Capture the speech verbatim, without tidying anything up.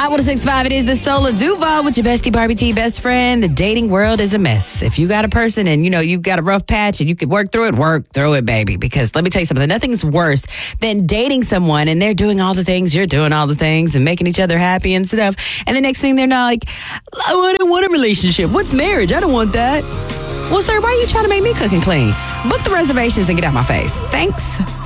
one oh six point five, it is the Solar Duval with your bestie Barbie T, best friend. The dating world is a mess. If you got a person and, you know, you've got a rough patch and you can work through it, work through it, baby. Because let me tell you something, nothing's worse than dating someone and they're doing all the things, you're doing all the things and making each other happy and stuff. And the next thing they're not like, oh, I don't want a relationship. What's marriage? I don't want that. Well, sir, why are you trying to make me cook and clean? Book the reservations and get out my face. Thanks.